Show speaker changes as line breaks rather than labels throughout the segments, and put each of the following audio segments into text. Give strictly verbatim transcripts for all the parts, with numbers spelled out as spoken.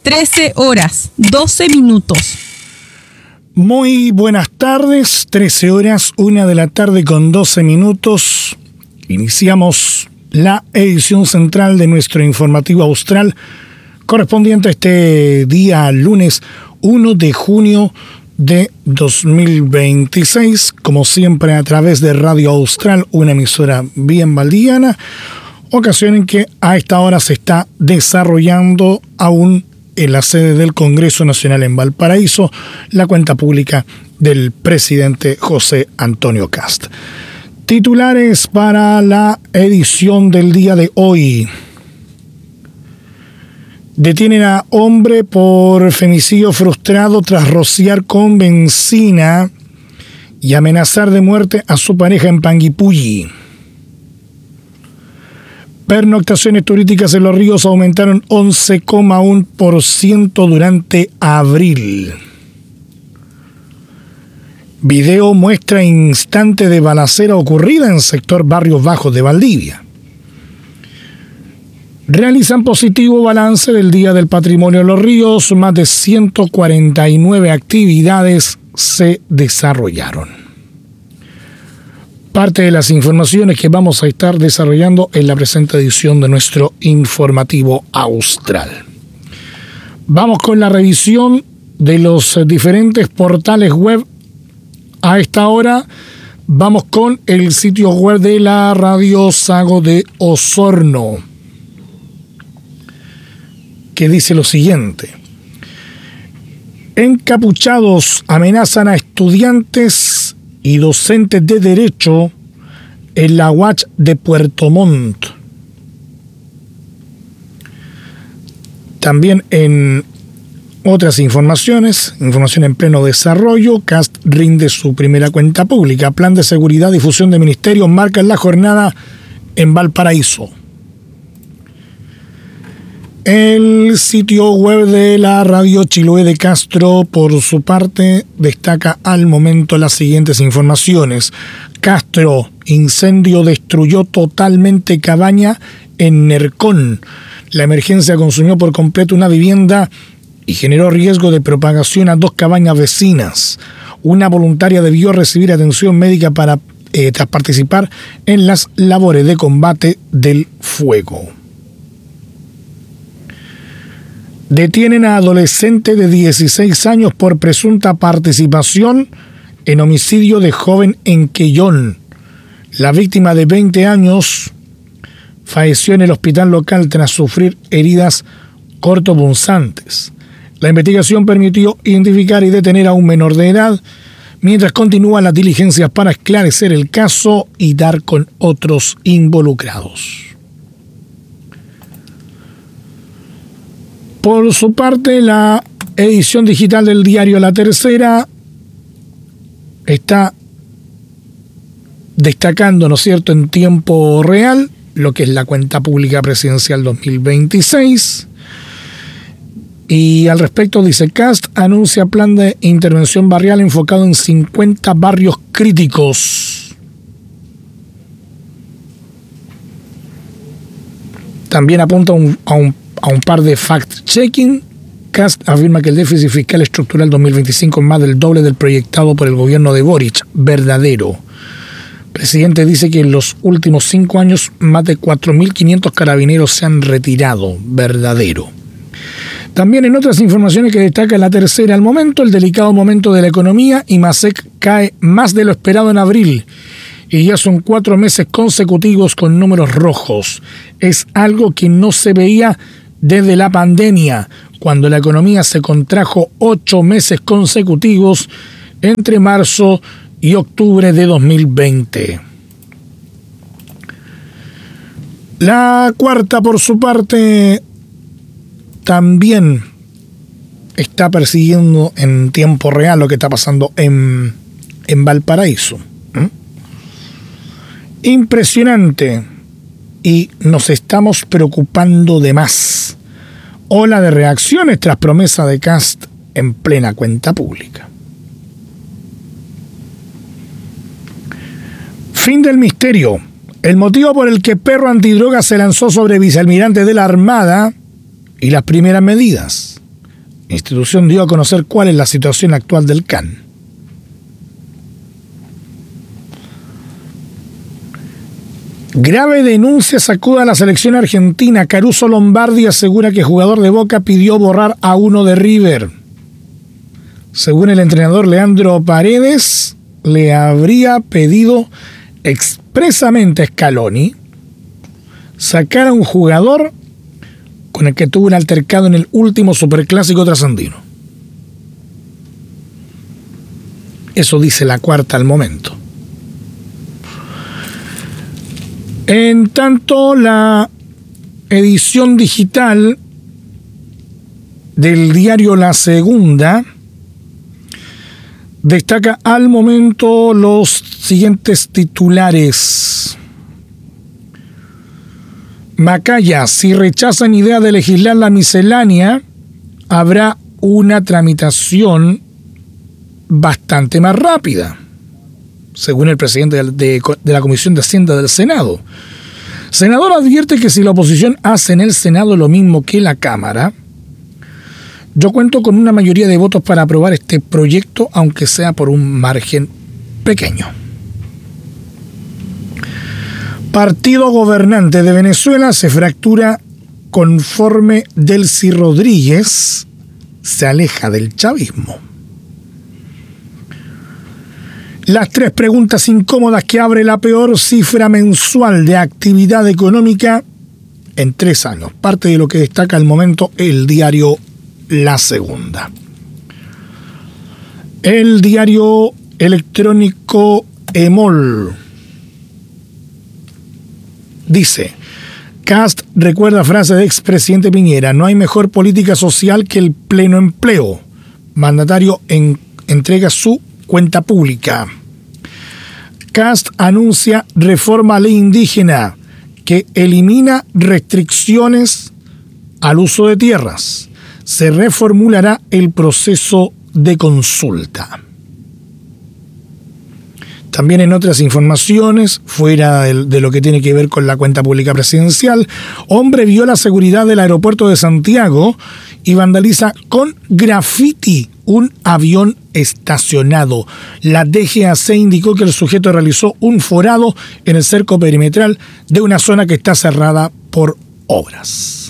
trece horas, doce minutos.
Muy buenas tardes, trece horas, una de la tarde con doce minutos. Iniciamos la edición central de nuestro informativo austral, correspondiente a este día lunes uno de junio de dos mil veintiséis, como siempre a través de Radio Austral, una emisora bien valdiviana, ocasión en que a esta hora se está desarrollando aún en la sede del Congreso Nacional en Valparaíso la cuenta pública del presidente José Antonio Kast. Titulares para la edición del día de hoy. Detienen a hombre por femicidio frustrado tras rociar con benzina y amenazar de muerte a su pareja en Panguipulli. Pernoctaciones turísticas en Los Ríos aumentaron once coma uno por ciento durante abril. Video muestra instante de balacera ocurrida en sector Barrios Bajos de Valdivia. Realizan positivo balance del Día del Patrimonio de Los Ríos. Más de ciento cuarenta y nueve actividades se desarrollaron. Parte de las informaciones que vamos a estar desarrollando en la presente edición de nuestro informativo austral. Vamos con la revisión de los diferentes portales web. A esta hora vamos con el sitio web de la Radio Sago de Osorno, que dice lo siguiente: encapuchados amenazan a estudiantes y docentes de Derecho en la U A C de Puerto Montt. También en otras informaciones, información en pleno desarrollo, Kast rinde su primera cuenta pública. Plan de seguridad y difusión de ministerios marcan la jornada en Valparaíso. El sitio web de la Radio Chiloé de Castro, por su parte, destaca al momento las siguientes informaciones. Castro, incendio destruyó totalmente cabaña en Nercón. La emergencia consumió por completo una vivienda y generó riesgo de propagación a dos cabañas vecinas. Una voluntaria debió recibir atención médica para eh, tras participar en las labores de combate del fuego. Detienen a adolescente de dieciséis años por presunta participación en homicidio de joven en Quellón. La víctima de veinte años falleció en el hospital local tras sufrir heridas cortopunzantes. La investigación permitió identificar y detener a un menor de edad, mientras continúan las diligencias para esclarecer el caso y dar con otros involucrados. Por su parte, la edición digital del diario La Tercera está destacando, ¿no es cierto?, en tiempo real lo que es la cuenta pública presidencial dos mil veintiséis. Y al respecto dice: Kast anuncia plan de intervención barrial enfocado en cincuenta barrios críticos. También apunta un, a, un, a un par de fact-checking. Kast afirma que el déficit fiscal estructural dos mil veinticinco es más del doble del proyectado por el gobierno de Boric. Verdadero. El presidente dice que en los últimos cinco años más de cuatro mil quinientos carabineros se han retirado. Verdadero. También en otras informaciones que destaca La Tercera al momento, el delicado momento de la economía. IMASEC cae más de lo esperado en abril y ya son cuatro meses consecutivos con números rojos. Es algo que no se veía desde la pandemia, cuando la economía se contrajo ocho meses consecutivos entre marzo y octubre de dos mil veinte. La Cuarta, por su parte, también está persiguiendo en tiempo real lo que está pasando en, en Valparaíso. ¿Mm? Impresionante. Y nos estamos preocupando de más. Ola de reacciones tras promesa de Kast en plena cuenta pública. Fin del misterio. El motivo por el que Perro Antidroga se lanzó sobre vicealmirante de la Armada y las primeras medidas. institución dio a conocer cuál es la situación actual del C A N. Grave denuncia sacuda a la selección argentina. Caruso Lombardi asegura que jugador de Boca pidió borrar a uno de River. Según el entrenador Leandro Paredes, le habría pedido expresamente a Scaloni sacar a un jugador con el que tuvo un altercado en el último superclásico trasandino. Eso dice La Cuarta al momento. En tanto, la edición digital del diario La Segunda destaca al momento los siguientes titulares. Macaya: si rechazan idea de legislar la miscelánea, habrá una tramitación bastante más rápida, según el presidente de, de, de la Comisión de Hacienda del Senado. Senador advierte que si la oposición hace en el Senado lo mismo que la Cámara, yo cuento con una mayoría de votos para aprobar este proyecto, aunque sea por un margen pequeño. Partido gobernante de Venezuela se fractura conforme Delcy Rodríguez se aleja del chavismo. Las tres preguntas incómodas que abre la peor cifra mensual de actividad económica en tres años. Parte de lo que destaca al momento el diario La Segunda. El diario electrónico Emol dice: Cast recuerda frase de expresidente Piñera: no hay mejor política social que el pleno empleo. Mandatario en, entrega su cuenta pública. Cast anuncia reforma a ley indígena que elimina restricciones al uso de tierras. Se reformulará el proceso de consulta. También en otras informaciones, fuera de, de lo que tiene que ver con la cuenta pública presidencial, hombre viola seguridad del aeropuerto de Santiago y vandaliza con graffiti un avión estacionado. La D G A C indicó que el sujeto realizó un forado en el cerco perimetral de una zona que está cerrada por obras.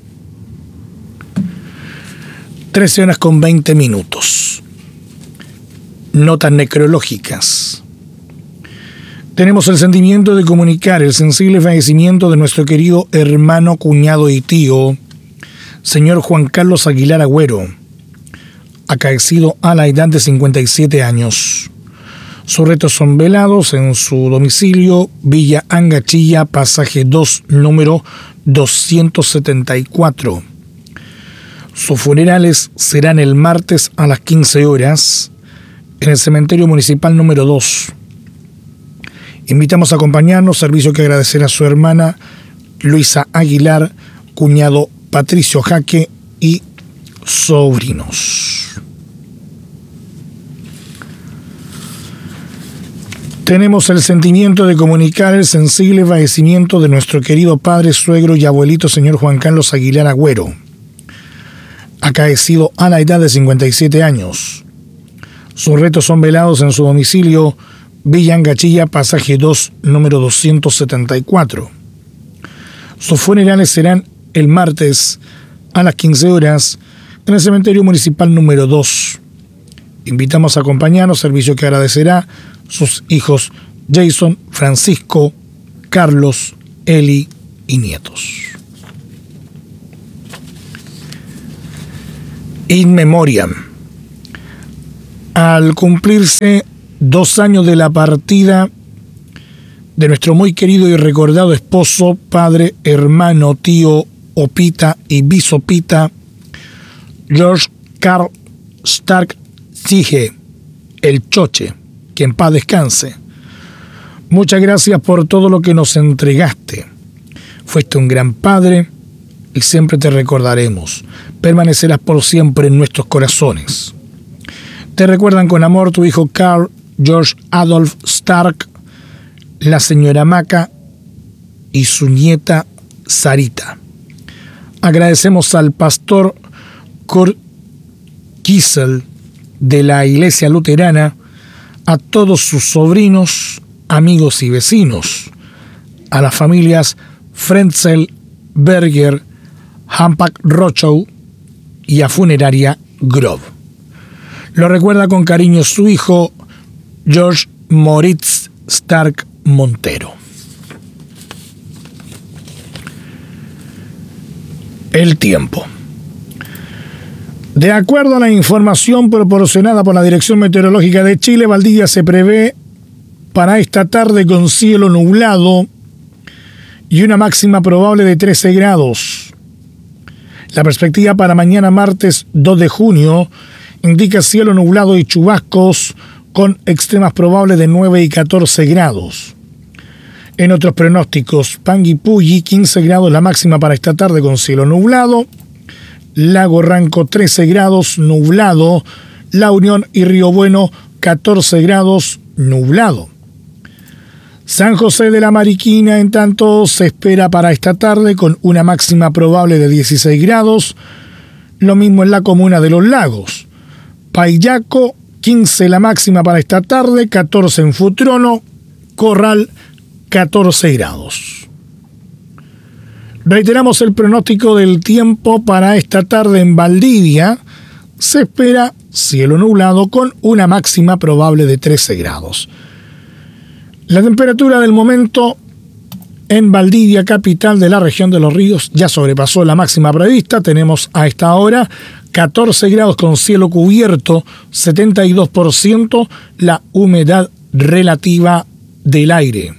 trece horas con veinte minutos. Notas necrológicas. Tenemos el sentimiento de comunicar el sensible fallecimiento de nuestro querido hermano, cuñado y tío, señor Juan Carlos Aguilar Agüero, acaecido a la edad de cincuenta y siete años. Sus restos son velados en su domicilio, Villa Angachilla, pasaje dos, número doscientos setenta y cuatro. Sus funerales serán el martes a las quince horas en el cementerio municipal número dos. Invitamos a acompañarnos, servicio que agradecer a su hermana Luisa Aguilar, cuñado Patricio Jaque y sobrinos. Tenemos el sentimiento de comunicar el sensible fallecimiento de nuestro querido padre, suegro y abuelito, señor Juan Carlos Aguilar Agüero, acaecido a la edad de cincuenta y siete años. Sus restos son velados en su domicilio, Villa Angachilla, pasaje dos, número doscientos setenta y cuatro. Sus funerales serán el martes a las quince horas en el cementerio municipal número dos. Invitamos a acompañarnos, servicio que agradecerá sus hijos Jason, Francisco, Carlos, Eli y nietos. In memoriam. Al cumplirse dos años de la partida de nuestro muy querido y recordado esposo, padre, hermano, tío, opita y bisopita, George Carl Stark Sige, el Choche, que en paz descanse. Muchas gracias por todo lo que nos entregaste. Fuiste un gran padre y siempre te recordaremos. Permanecerás por siempre en nuestros corazones. Te recuerdan con amor tu hijo Carl George Adolf Stark, la señora Maca y su nieta Sarita. Agradecemos al pastor Kurt Kissel de la Iglesia Luterana a todos sus sobrinos, amigos y vecinos, a las familias Frenzel, Berger, Hampag Rochow y a Funeraria Grove. Lo recuerda con cariño su hijo George Moritz Stark Montero. El tiempo. De acuerdo a la información proporcionada por la Dirección Meteorológica de Chile, Valdivia se prevé para esta tarde con cielo nublado y una máxima probable de trece grados. La perspectiva para mañana martes dos de junio indica cielo nublado y chubascos con extremas probables de nueve y catorce grados. En otros pronósticos, Panguipulli quince grados la máxima para esta tarde con cielo nublado, Lago Ranco trece grados nublado, La Unión y Río Bueno catorce grados nublado. San José de la Mariquina, en tanto, se espera para esta tarde con una máxima probable de dieciséis grados, lo mismo en la comuna de Los Lagos. Payaco, quince la máxima para esta tarde, catorce en Futrono, Corral, catorce grados. Reiteramos el pronóstico del tiempo para esta tarde en Valdivia. Se espera cielo nublado con una máxima probable de trece grados. La temperatura del momento en Valdivia, capital de la región de Los Ríos, ya sobrepasó la máxima prevista. Tenemos a esta hora catorce grados con cielo cubierto, setenta y dos por ciento la humedad relativa del aire.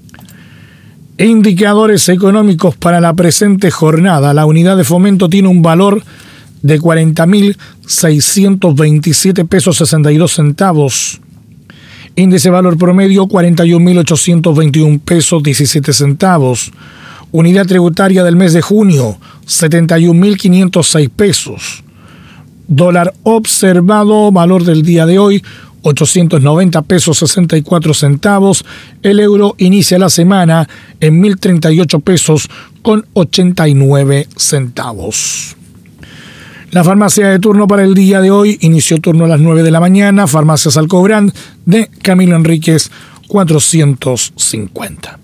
Indicadores económicos para la presente jornada. La unidad de fomento tiene un valor de cuarenta mil seiscientos veintisiete pesos sesenta y dos centavos. Índice valor promedio cuarenta y un mil ochocientos veintiún pesos diecisiete centavos. Unidad tributaria del mes de junio, setenta y un mil quinientos seis pesos. Dólar observado, valor del día de hoy, ochocientos noventa pesos sesenta y cuatro centavos. El euro inicia la semana en mil treinta y ocho pesos con ochenta y nueve centavos. La farmacia de turno para el día de hoy inició turno a las nueve de la mañana. Farmacias Alcobrand de Camilo Enríquez cuatrocientos cincuenta.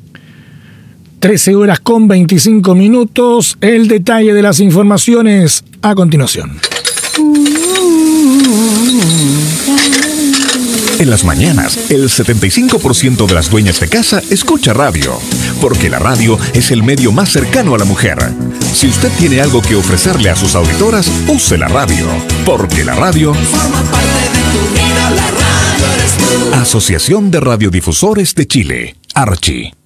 trece horas con veinticinco minutos. El detalle de las informaciones a continuación.
En las mañanas, el setenta y cinco por ciento de las dueñas de casa escucha radio, porque la radio es el medio más cercano a la mujer. Si usted tiene algo que ofrecerle a sus auditoras, use la radio, porque la radio forma parte de tu vida. La radio eres tú. Asociación de Radiodifusores de Chile, Archi.